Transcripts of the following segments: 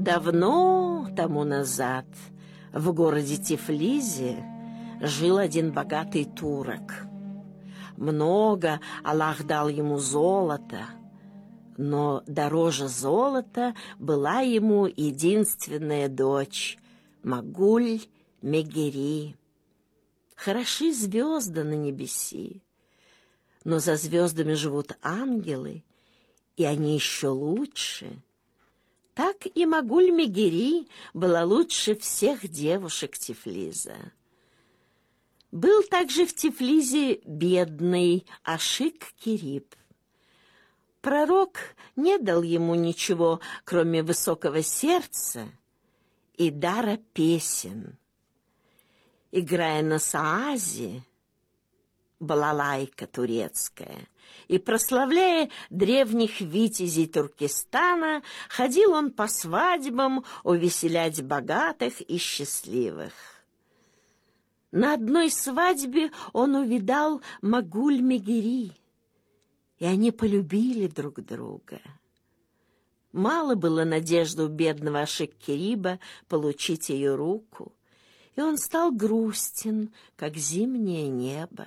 Давно тому назад в городе Тифлисе жил один богатый турок. Много Аллах дал ему золота, но дороже золота была ему единственная дочь Магуль-Мегери. Хороши звезды на небеси, но за звездами живут ангелы, и они еще лучше. Так и Магуль-Мегери была лучше всех девушек Тифлиза. Был также в Тифлизе бедный Ашик-Кериб. Пророк не дал ему ничего, кроме высокого сердца и дара песен. Играя на саазе, балалайка турецкая, и прославляя древних витязей Туркестана, ходил он по свадьбам увеселять богатых и счастливых. На одной свадьбе он увидал Магуль-Мегери, и они полюбили друг друга. Мало было надежды у бедного Ашик-Кериба получить ее руку, и он стал грустен, как зимнее небо.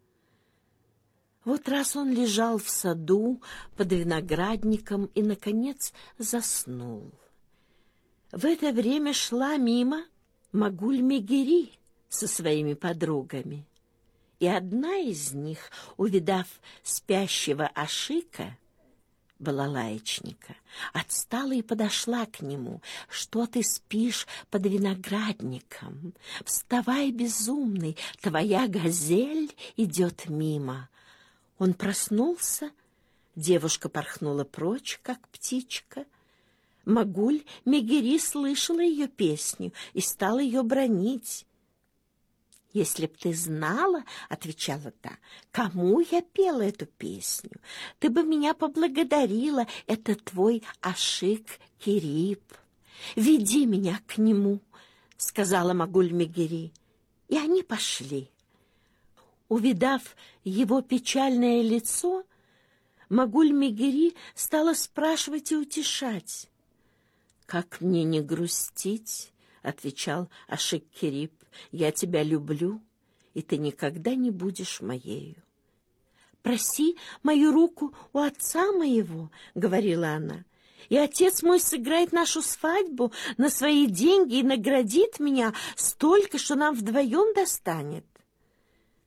Вот раз он лежал в саду под виноградником и, наконец, заснул. В это время шла мимо Магуль-Мегери со своими подругами, и одна из них, увидав спящего Ашика, балалаечника, отстала и подошла к нему. «Что ты спишь под виноградником? Вставай, безумный, твоя газель идет мимо». Он проснулся, девушка порхнула прочь, как птичка. Магуль-Мегери слышала ее песню и стала ее бранить. «Если б ты знала, — отвечала та, — кому я пела эту песню, ты бы меня поблагодарила, это твой Ашик-Кериб. Веди меня к нему, — сказала Магуль-Мегери, и они пошли. Увидав его печальное лицо, Магуль-Мегери стала спрашивать и утешать. «Как мне не грустить?» — отвечал Ашик-Кериб. «Я тебя люблю, и ты никогда не будешь моею». «Проси мою руку у отца моего», — говорила она, «и отец мой сыграет нашу свадьбу на свои деньги и наградит меня столько, что нам вдвоем достанет».